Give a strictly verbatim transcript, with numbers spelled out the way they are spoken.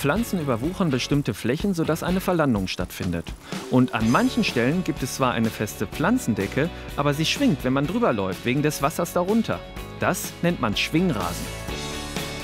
Pflanzen überwuchern bestimmte Flächen, sodass eine Verlandung stattfindet. Und an manchen Stellen gibt es zwar eine feste Pflanzendecke, aber sie schwingt, wenn man drüber läuft, wegen des Wassers darunter. Das nennt man Schwingrasen.